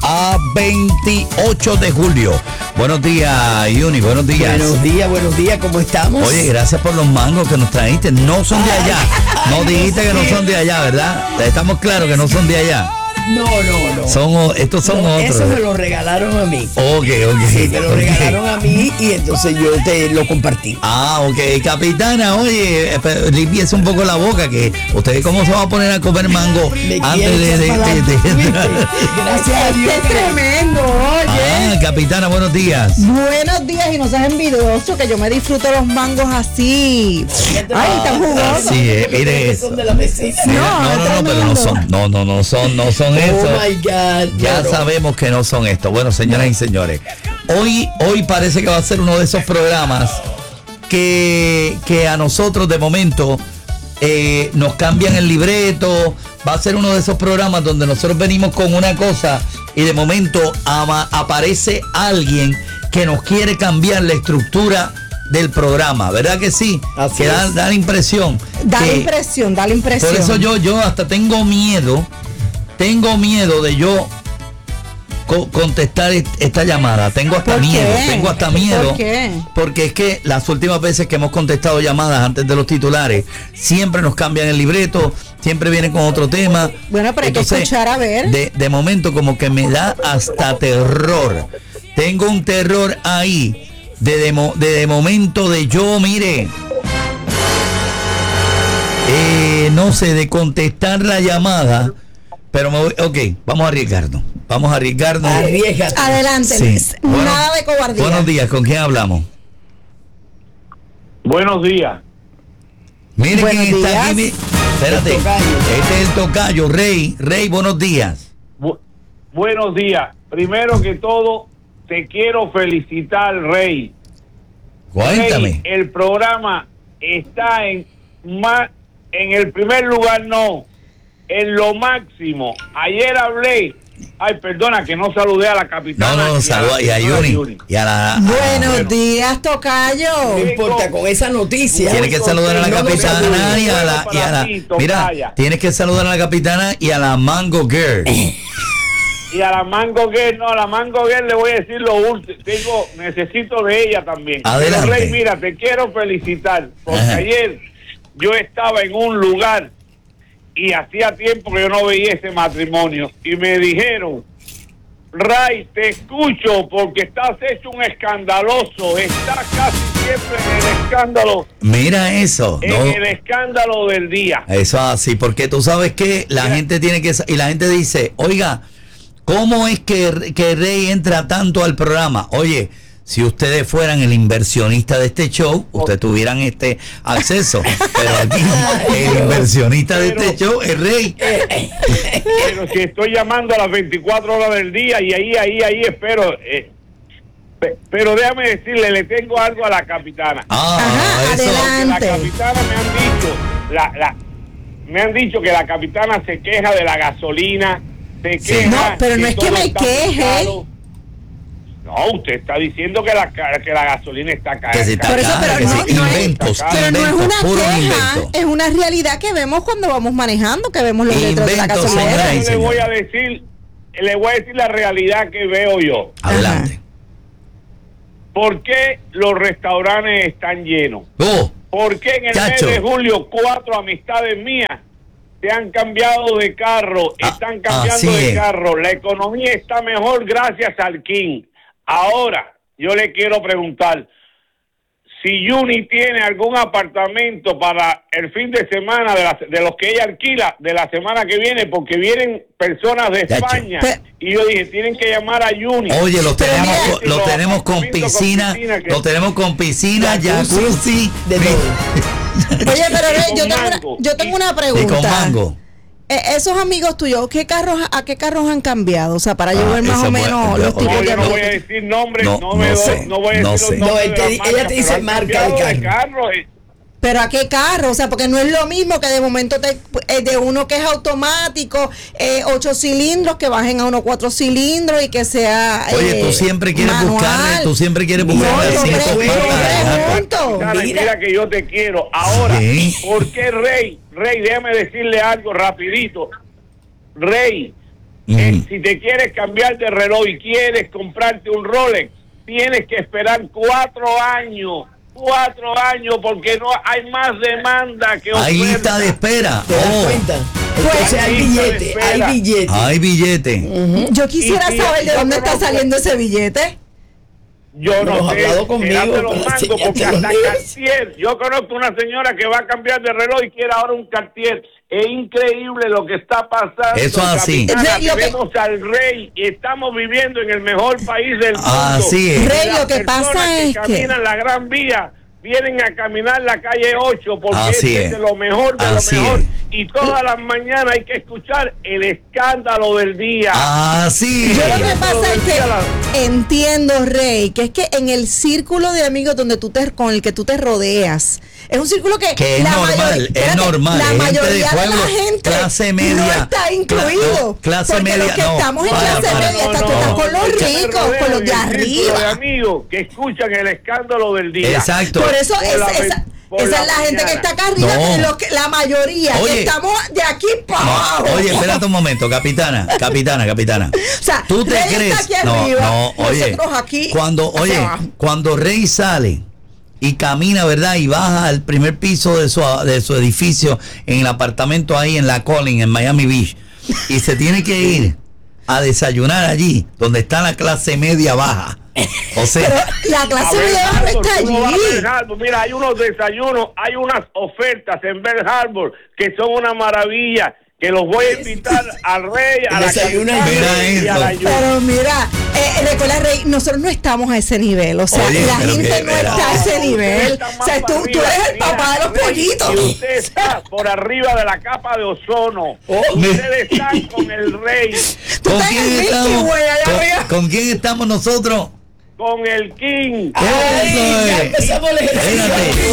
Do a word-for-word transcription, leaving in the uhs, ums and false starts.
a veintiocho de julio. Buenos días, Yuni, buenos días. Buenos días, buenos días, ¿cómo estamos? Oye, gracias por los mangos que nos trajiste. No son de allá. No dijiste que no son de allá, ¿verdad? Estamos claros que no son de allá. No, no, no. Son, estos son no, otros. Eso me lo regalaron a mí. Ok, ok. Sí, me lo okay. regalaron a mí y entonces yo te lo compartí. Ah, ok. Capitana, oye, limpiese un poco la boca, que usted cómo se va a poner a comer mango me antes de... de, de, de, de Gracias a Dios. Es tremendo, oye. Ah, capitana, buenos días. Buenos días y no seas envidioso, que yo me disfruto los mangos así. Ay, tan jugosos. Sí, eh, mire eso. Son de la mesita. No, No, no, no, no, pero no tremendo. son, no, no, no son, no son eso. Oh my God. Ya pero- sabemos que no son estos. Bueno, señoras y señores, hoy, hoy parece que va a ser uno de esos programas que, que a nosotros de momento eh, nos cambian el libreto. Va a ser uno de esos programas donde nosotros venimos con una cosa y de momento ama- aparece alguien que nos quiere cambiar la estructura del programa, ¿verdad que sí? Así que da, es. da la impresión. Da la que- impresión, da la impresión. por eso yo, yo hasta tengo miedo, tengo miedo de yo co- contestar est- esta llamada. Tengo hasta ¿Por miedo, qué? tengo hasta miedo. ¿Por qué? Porque es que las últimas veces que hemos contestado llamadas antes de los titulares, siempre nos cambian el libreto, siempre vienen con otro tema. Bueno, pero hay que escuchar a ver. De, de momento como que me da hasta terror. Tengo un terror ahí. De, de, mo- de, de momento de yo, mire. Eh, no sé, de contestar la llamada, pero me voy, ok, vamos a arriesgarnos, vamos a arriesgarnos. Arriesgate. Adelante, Sí. Luis. Bueno, Nada de cobardía. Buenos días, ¿con quién hablamos? Buenos días. Mire Buenos quién está días. aquí. mi- Espérate, El tocayo. este es el tocayo, Rey. Rey, buenos días. Bu- buenos días. Primero que todo, te quiero felicitar, Rey. Cuéntame. Rey, el programa está en ma- en el primer lugar, no, en lo máximo. Ayer hablé, ay, perdona que no saludé a la No, capitana. no, y a saluda la y a señora Yuni. Y a la. a- Buenos bueno. días, tocayo. No importa, con esa noticia. Tienes que saludar a la No me capitana saludes. y a la, y a la- mira, tienes que saludar a la capitana y a la Mango Girl. Y a la Mango Girl, no, a la Mango Girl le voy a decir lo último. Tengo, necesito de ella también. Adelante. Pero, Rey, mira, te quiero felicitar, porque Ajá. ayer yo estaba en un lugar y hacía tiempo que yo no veía ese matrimonio y me dijeron, Ray, te escucho porque estás hecho un escandaloso, estás casi siempre en el escándalo, Mira eso. en No, el escándalo del día. eso así, porque tú sabes que la Mira. gente tiene que. sa- Y la gente dice, oiga, ¿cómo es que, que Rey entra tanto al programa? Oye, si ustedes fueran el inversionista de este show, ustedes tuvieran este acceso. Pero aquí, el inversionista de este show es Rey. Pero si estoy llamando a las veinticuatro horas del día y ahí, ahí, ahí espero. eh, pe- pero déjame decirle, le tengo algo a la capitana. Ah, Ajá, eso. adelante. Que la capitana me han dicho, la, la, me han dicho que la capitana se queja de la gasolina, se Sí. queja. No, pero no es que todo me está muy queje. caro. No, usted está diciendo que la, ca- que la gasolina está cara. Que si está Por eso, cara, pero que no- sí, no es- inventos, Pero no es inventos, una puro queja, invento. es una realidad que vemos cuando vamos manejando, que vemos los letreros de la Inventos, gasolinera. señora y Yo le voy a decir, le voy a decir la realidad que veo yo. Adelante. ¿Por qué los restaurantes están llenos? Oh, ¿Por qué en el Chacho. mes de julio cuatro amistades mías se han cambiado de carro, Ah, están así cambiando de es. carro? La economía está mejor gracias al King. Ahora, yo le quiero preguntar, si Yuni tiene algún apartamento para el fin de semana de, la- de los que ella alquila de la semana que viene, porque vienen personas de Chacho. España, Pe- y yo dije, tienen que llamar a Yuni. oye, lo Pero tenemos, mira, con- lo los tenemos con apartamentos con piscina, piscina que- lo tenemos con piscina, Jacuzzi, jacuzzi, de mi- todo. Oye, pero Y Rey, con yo tengo una, mango. yo tengo una y pregunta. con mango. Eh, esos amigos tuyos, ¿qué carros, ¿a qué carros han cambiado? O sea, para yo Ah, ver más eso o fue- menos no, los no, tipos No, de yo no amigos. voy a decir nombres, No, no, no me doy- sé, no voy a no decir sé. los nombres No, él te de la di- marca, ella te dice pero han marca de cambiado de carro. carro, eh. Pero ¿a qué carro? O sea, porque no es lo mismo que de momento te, eh, de uno que es automático, eh, ocho cilindros, que bajen a uno cuatro cilindros y que sea Oye, eh, tú siempre quieres manual. buscarle, tú siempre quieres No, buscarle yo cinco pre- yo patas. pregunto. Dale, Mira. mira que yo te quiero. Ahora, Sí. ¿por qué Rey? Rey, déjame decirle algo rapidito. Rey, Eh, Ujú. si te quieres cambiar de reloj y quieres comprarte un Rolex, tienes que esperar cuatro años. Cuatro años porque no hay más demanda que oferta. Hay lista de espera. ¿Te das Oh, cuenta? Entonces hay Lista de billete, espera. hay billete. hay billete. Yo quisiera Y- y- saber de yo dónde está conozco- saliendo ese billete. Yo No no has sé, hablado conmigo serán de los para mangos, enseñarte porque los hasta dedos. Cartier, yo conozco una señora que va a cambiar de reloj y quiere ahora un Cartier. Es increíble lo que está pasando. Eso es así. Capitana. Rey, lo que- Tenemos al rey y estamos viviendo en el mejor país del mundo. Así es. Y Rey, las lo que pasa personas es que- caminan la Gran Vía vienen a caminar la calle ocho porque Así este es. es de lo mejor de Así lo mejor. es. Y todas las mañanas hay que escuchar el escándalo del día. Así Yo lo es. que pasa es que entiendo, Rey, que es que en el círculo de amigos donde tú te, con el que tú te rodeas, es un círculo que, Que es la normal, mayoría- es espérate, normal, la es gente de mayoría de, pueblo, la gente clase media, no está incluido. cla- no, clase porque media, los que no, estamos en para, clase para. media No, está- tú no. estás con los Yo me ricos, rodeo con los de en el círculo de arriba. amigos que escuchan el escándalo del día. Exacto. Por eso Por es- la esa, ve- por esa la es la gente mañana. que está acá arriba, No. que los que- la mayoría, Oye. que estamos de aquí para No, abajo. oye, espérate un momento, capitana, capitana, capitana. O sea, ¿Tú te Rey está crees? aquí No, arriba, no, oye. nosotros aquí Cuando, hacia oye, abajo. cuando Rey sale y camina, ¿verdad? Y baja al primer piso de su, de su edificio en el apartamento ahí en la Collins, en Miami Beach, y se tiene que ir a desayunar allí, donde está la clase media baja. O sea, La clase A ver, media no Harbor, está tú no vas a allí. Bell Harbor. Mira, hay unos desayunos, hay unas ofertas en Bell Harbor que son una maravilla. Que los voy a invitar al rey, a la Desayuna y capitana mira y a eso. la ayuda. Pero mira, eh, recuerda, Rey, nosotros no estamos a ese nivel. O sea, Oye, la pero gente que- no mira. está a ese Usted nivel. está O más sea, tú, para tú arriba. eres el Mira, papá de los Rey, pollitos. Y usted está por arriba de la capa de ozono. Oh. Ustedes están con el rey, Tú ¿con estás en quién el Milky estamos? Way allá ¿Con- arriba. ¿Con quién estamos nosotros? con el king. Ay, Eso ya es. empezamos el ejercicio. Espérate.